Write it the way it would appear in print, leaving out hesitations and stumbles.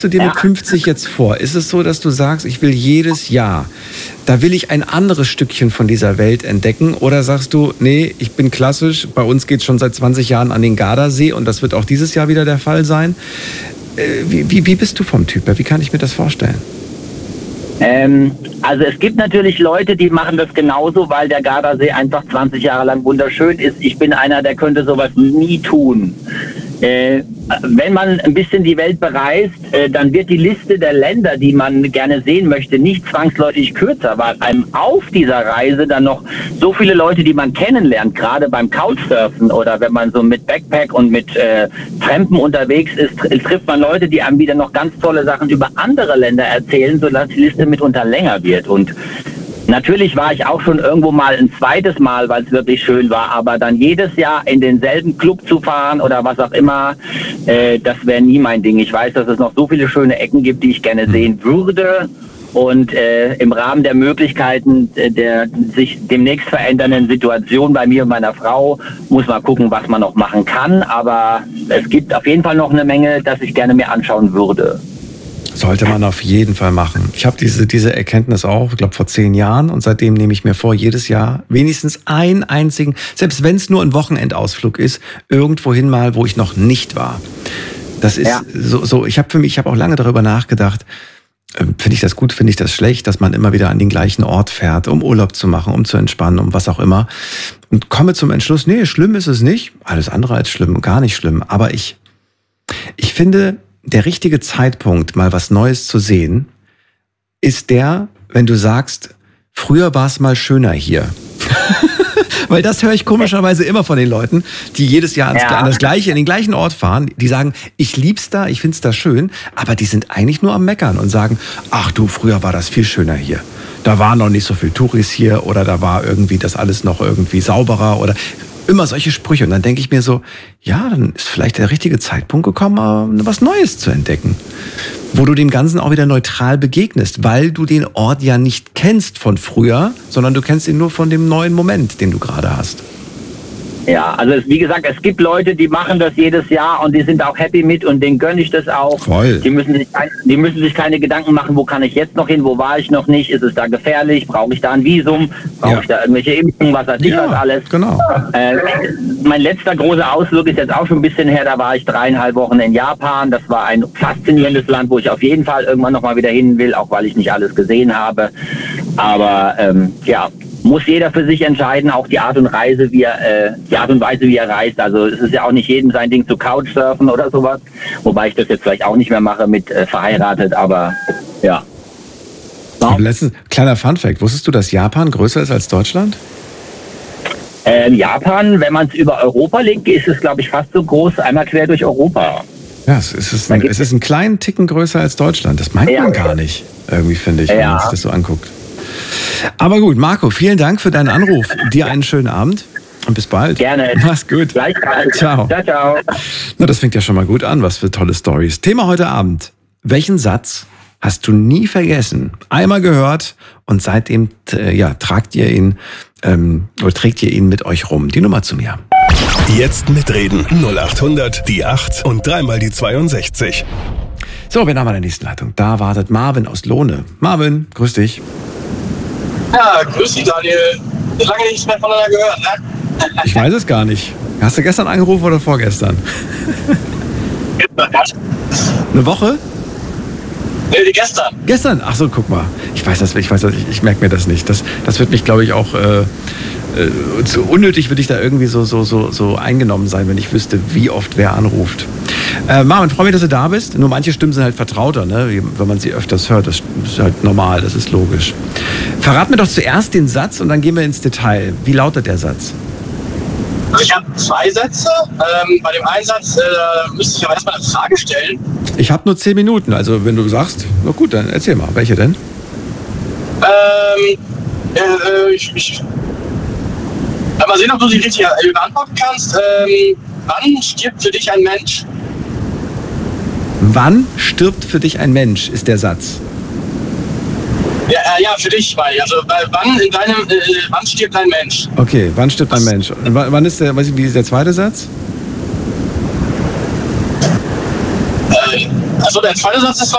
du dir mit 50 jetzt vor? Ist es so, dass du sagst, ich will jedes Jahr, da will ich ein anderes Stückchen von dieser Welt entdecken? Oder sagst du, nee, ich bin klassisch, bei uns geht es schon seit 20 Jahren an den Gardasee und das wird auch dieses Jahr wieder der Fall sein? Wie bist du vom Typ her? Wie kann ich mir das vorstellen? Also es gibt natürlich Leute, die machen das genauso, weil der Gardasee einfach 20 Jahre lang wunderschön ist. Ich bin einer, der könnte sowas nie tun. Wenn man ein bisschen die Welt bereist, dann wird die Liste der Länder, die man gerne sehen möchte, nicht zwangsläufig kürzer, weil einem auf dieser Reise dann noch so viele Leute, die man kennenlernt, gerade beim Couchsurfen oder wenn man so mit Backpack und mit Trampen unterwegs ist, trifft man Leute, die einem wieder noch ganz tolle Sachen über andere Länder erzählen, sodass die Liste mitunter länger wird. Und natürlich war ich auch schon irgendwo mal ein zweites Mal, weil es wirklich schön war, aber dann jedes Jahr in denselben Club zu fahren oder was auch immer, das wäre nie mein Ding. Ich weiß, dass es noch so viele schöne Ecken gibt, die ich gerne sehen würde. Und im Rahmen der Möglichkeiten der sich demnächst verändernden Situation bei mir und meiner Frau muss man gucken, was man noch machen kann. Aber es gibt auf jeden Fall noch eine Menge, das ich gerne mir anschauen würde. Sollte man auf jeden Fall machen. Ich habe diese Erkenntnis auch, ich glaube, vor 10 Jahren. Und seitdem nehme ich mir vor, jedes Jahr wenigstens einen einzigen, selbst wenn es nur ein Wochenendausflug ist, irgendwohin mal, wo ich noch nicht war. Das ist so. Ich habe auch lange darüber nachgedacht, finde ich das gut, finde ich das schlecht, dass man immer wieder an den gleichen Ort fährt, um Urlaub zu machen, um zu entspannen, um was auch immer. Und komme zum Entschluss, nee, schlimm ist es nicht. Alles andere als schlimm, gar nicht schlimm. Aber ich finde, der richtige Zeitpunkt, mal was Neues zu sehen, ist der, wenn du sagst, früher war es mal schöner hier. Weil das höre ich komischerweise immer von den Leuten, die jedes Jahr an den gleichen Ort fahren. Die sagen, ich lieb's da, ich find's da schön, aber die sind eigentlich nur am Meckern und sagen, ach du, früher war das viel schöner hier. Da waren noch nicht so viel Touris hier oder da war irgendwie das alles noch irgendwie sauberer oder immer solche Sprüche. Und dann denke ich mir so, ja, dann ist vielleicht der richtige Zeitpunkt gekommen, was Neues zu entdecken. Wo du dem Ganzen auch wieder neutral begegnest, weil du den Ort ja nicht kennst von früher, sondern du kennst ihn nur von dem neuen Moment, den du gerade hast. Ja, also wie gesagt, es gibt Leute, die machen das jedes Jahr und die sind auch happy mit und denen gönne ich das auch. Voll. Die müssen sich keine Gedanken machen, wo kann ich jetzt noch hin, wo war ich noch nicht, ist es da gefährlich, brauche ich da ein Visum, brauche ich da irgendwelche Impfungen, was weiß ich was alles. Genau. Mein letzter großer Ausflug ist jetzt auch schon ein bisschen her, da war ich 3,5 Wochen in Japan. Das war ein faszinierendes Land, wo ich auf jeden Fall irgendwann noch mal wieder hin will, auch weil ich nicht alles gesehen habe. Aber muss jeder für sich entscheiden, auch die Art und Weise, wie er reist. Also es ist ja auch nicht jedem sein Ding zu Couchsurfen oder sowas, wobei ich das jetzt vielleicht auch nicht mehr mache mit verheiratet, aber ja. Letztens, kleiner Funfact, wusstest du, dass Japan größer ist als Deutschland? Japan, wenn man es über Europa legt, ist es, glaube ich, fast so groß, einmal quer durch Europa. Ja, es ist einen kleinen Ticken größer als Deutschland. Das meint man gar nicht, irgendwie, finde ich, wenn man sich das so anguckt. Aber gut, Marco, vielen Dank für deinen Anruf. Dir einen schönen Abend und bis bald. Gerne. Mach's gut. Gleichfalls. Ciao. Ciao, ciao. Na, das fängt ja schon mal gut an. Was für tolle Storys. Thema heute Abend. Welchen Satz hast du nie vergessen? Einmal gehört und seitdem trägt ihr ihn mit euch rum. Die Nummer zu mir. Jetzt mitreden. 0800 die 8 und dreimal die 62. So, wir haben an der nächsten Leitung. Da wartet Marvin aus Lohne. Marvin, grüß dich. Ja, grüß dich, Daniel. Lange nichts mehr voneinander gehört, ne? Ich weiß es gar nicht. Hast du gestern angerufen oder vorgestern? Gestern. Eine Woche? Nee, gestern. Gestern? Ach so, guck mal. Ich merke mir das nicht. Das wird mich, glaube ich, auch zu unnötig würde ich da irgendwie so eingenommen sein, wenn ich wüsste, wie oft wer anruft. Marvin, freue mich, dass du da bist. Nur manche Stimmen sind halt vertrauter, ne? Wenn man sie öfters hört. Das ist halt normal, das ist logisch. Verrat mir doch zuerst den Satz und dann gehen wir ins Detail. Wie lautet der Satz? Also ich habe 2 Sätze. Bei dem einen Satz müsste ich aber erstmal eine Frage stellen. Ich habe nur 10 Minuten, also wenn du sagst, na gut, dann erzähl mal. Welche denn? Mal sehen, ob du sie richtig beantworten kannst. Wann stirbt für dich ein Mensch? Wann stirbt für dich ein Mensch, ist der Satz. Ja, für dich, meine ich. Also wann stirbt ein Mensch? Okay, wann stirbt ein Mensch? Wann ist wie ist der zweite Satz? Achso, der zweite Satz ist